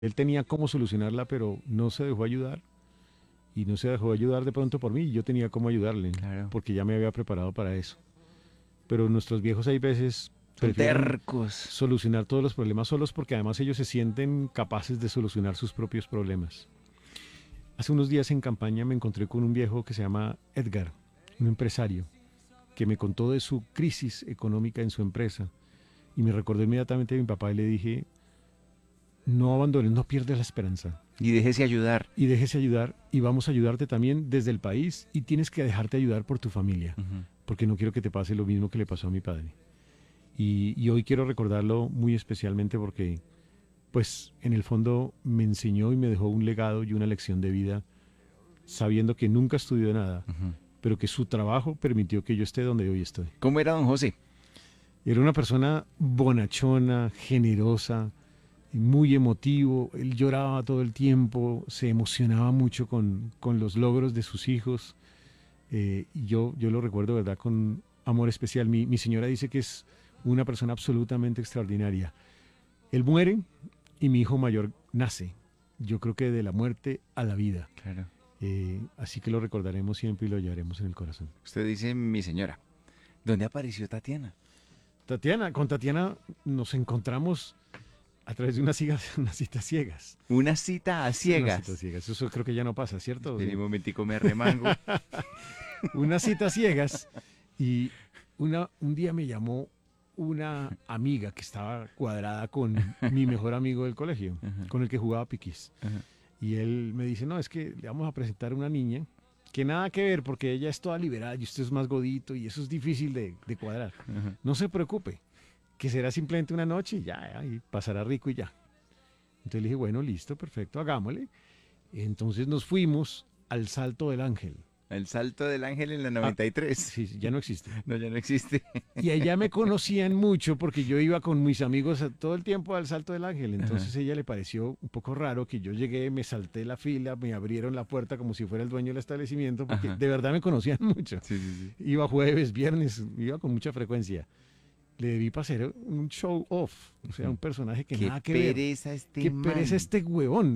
Él tenía cómo solucionarla, pero no se dejó ayudar y no se dejó ayudar de pronto por mí. Y yo tenía cómo ayudarle, Claro. porque ya me había preparado para eso. Pero nuestros viejos hay veces Son prefieren tercos. solucionar todos los problemas solos porque además ellos se sienten capaces de solucionar sus propios problemas. Hace unos días en campaña me encontré con un viejo que se llama Edgar, un empresario, que me contó de su crisis económica en su empresa y me recordó inmediatamente a mi papá y le dije, no abandones, no pierdas la esperanza Y déjese ayudar. y déjese ayudar y vamos a ayudarte también desde el país y tienes que dejarte ayudar por tu familia, Ujú. porque no quiero que te pase lo mismo que le pasó a mi padre. Y hoy quiero recordarlo muy especialmente porque, pues, en el fondo me enseñó y me dejó un legado y una lección de vida, sabiendo que nunca estudió nada, Ujú. pero que su trabajo permitió que yo esté donde hoy estoy. ¿Cómo era don José? Era una persona bonachona, generosa, muy emotivo. Él lloraba todo el tiempo, se emocionaba mucho con los logros de sus hijos. Y yo lo recuerdo, ¿verdad?, con amor especial. Mi señora dice que es una persona absolutamente extraordinaria. Él muere y mi hijo mayor nace. Yo creo que de la muerte a la vida. Claro. Así que lo recordaremos siempre y lo llevaremos en el corazón. Usted dice mi señora. ¿Dónde apareció Tatiana? Tatiana, con Tatiana nos encontramos a través de unas citas ciegas. Una cita a Unas citas ciegas. ciegas. Eso creo que ya no pasa, ¿cierto? Espere Sí. un momentico, me remango. Unas citas ciegas. Y un día me llamó una amiga que estaba cuadrada con mi mejor amigo del colegio, Ajá, con el que jugaba piquis. ajá, Y él me dice, no, es que le vamos a presentar a una niña que nada que ver porque ella es toda liberal y usted es más godito y eso es difícil de cuadrar. ajá. No se preocupe, que será simplemente una noche y ya, y pasará rico y ya. Entonces le dije, bueno, listo, perfecto, hagámosle. Entonces nos fuimos al Salto del Ángel. El salto del ángel en la Ah, 93. sí, sí, ya no existe. No, ya no existe. Y allá me conocían mucho porque yo iba con mis amigos todo el tiempo al Salto del Ángel. Ajá. Entonces a ella le pareció un poco raro que yo llegué, me salté la fila, me abrieron la puerta como si fuera el dueño del establecimiento porque Ajá. de verdad me conocían mucho. Sí, sí, sí. Iba jueves, viernes, iba con mucha frecuencia. Le debí pasar un show off, o sea, Ujú. un personaje que Qué nada que ver. pereza este Qué pereza man. este huevón.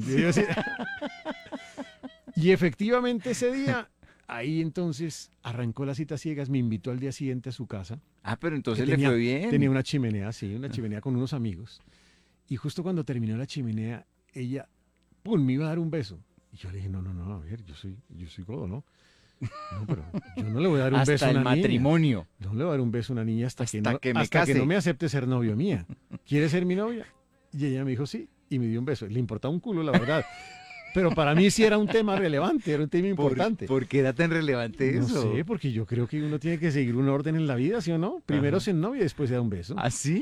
Y efectivamente ese día, ahí entonces arrancó las citas ciegas, me invitó al día siguiente a su casa, Ah, pero que entonces le fue tenía bien. una chimenea, sí, una chimenea con unos amigos. Y justo cuando terminó la chimenea, ella, ¡pum!, me iba a dar un beso. Y yo le dije, no, no, no, a ver, yo soy godo, ¿no? No, pero yo no le voy a dar un beso Hasta a el una niña. matrimonio. No le voy a dar un beso a una niña Hasta que me hasta que no case. me acepte ser novio mía. ¿Quiere ser mi novia? Y ella me dijo sí, y me dio un beso. Le importaba un culo, la verdad. Pero para mí sí era un tema relevante, era un tema importante. ¿Por qué era tan relevante No eso? sé, porque yo creo que uno tiene que seguir un orden en la vida, ¿sí o no? Primero Ajá. se novia y después se da un beso. ¿Ah, sí?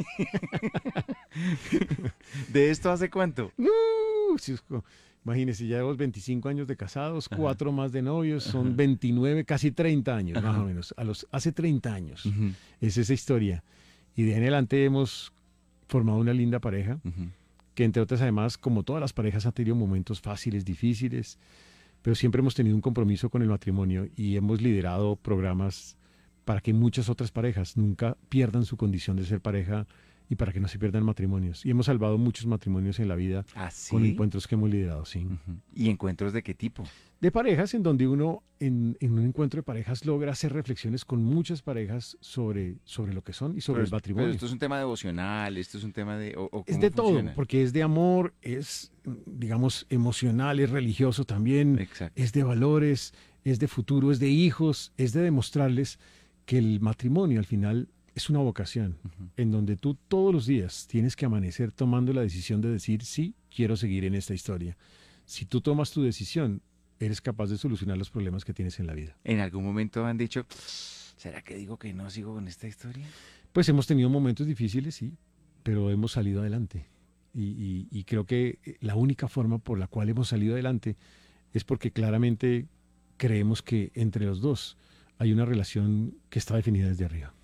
¿De esto hace cuánto? No, si es imagínese, ya llevamos 25 años de casados, Ajá, 4 más de novios, son ajá, 29, casi 30 años, más o ajá. menos. Hace 30 años. Ujú, Es esa historia. Y de ahí en adelante hemos formado una linda pareja, ujú. que entre otras además, como todas las parejas, han tenido momentos fáciles, difíciles, pero siempre hemos tenido un compromiso con el matrimonio y hemos liderado programas para que muchas otras parejas nunca pierdan su condición de ser pareja y para que no se pierdan matrimonios. Y hemos salvado muchos matrimonios en la vida ¿Ah, con sí? encuentros que hemos liderado, sí. Ujú. ¿Y encuentros de qué tipo? De parejas en donde uno en un encuentro de parejas logra hacer reflexiones con muchas parejas sobre lo que son y sobre Pero, el pero matrimonio. esto es un tema devocional, esto es un tema de... ¿O Es cómo de todo, funciona? porque es de amor, es, digamos, emocional, es religioso también, Exacto. es de valores, es de futuro, es de hijos, es de demostrarles que el matrimonio al final es una vocación, Ujú. en donde tú todos los días tienes que amanecer tomando la decisión de decir, sí, quiero seguir en esta historia. Si tú tomas tu decisión, eres capaz de solucionar los problemas que tienes en la vida. ¿En algún momento han dicho, ¿será que digo que no sigo con esta historia? Pues hemos tenido momentos difíciles, sí, pero hemos salido adelante. Y creo que la única forma por la cual hemos salido adelante es porque claramente creemos que entre los dos hay una relación que está definida desde arriba.